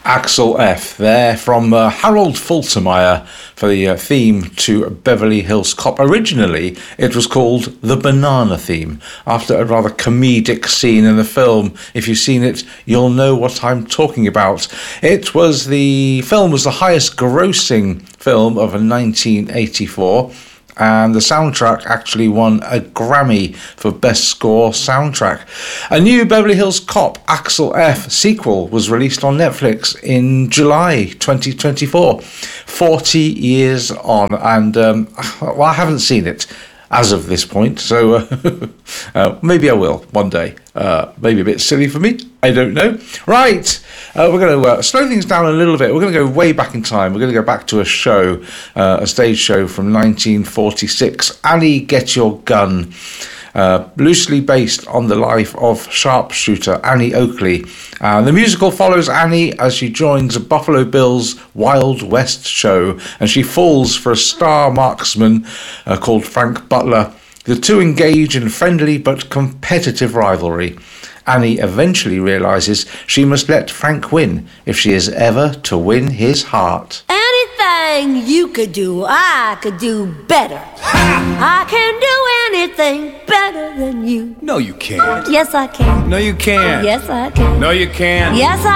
Axel F. there from Harold Faltermeyer for the theme to Beverly Hills Cop. Originally, it was called the Banana Theme, after a rather comedic scene in the film. If you've seen it, you'll know what I'm talking about. The film was the highest grossing film of 1984. And the soundtrack actually won a Grammy for Best Score Soundtrack. A new Beverly Hills Cop, Axel F. sequel was released on Netflix in July 2024, 40 years on. And, well, I haven't seen it as of this point, so maybe I will one day. Maybe a bit silly for me, I don't know. Right, we're going to slow things down a little bit. We're going to go way back in time. We're going to go back to a show, a stage show from 1946, Annie Get Your Gun, loosely based on the life of sharpshooter Annie Oakley. The musical follows Annie as she joins a Buffalo Bills Wild West show, and she falls for a star marksman called Frank Butler. The two engage in friendly but competitive rivalry. Annie eventually realizes she must let Frank win if she is ever to win his heart. Anything you could do, I could do better. I can do anything better than you. No, you can't. Yes, I can. No, you can't. Yes, I can. No, you can't. Yes,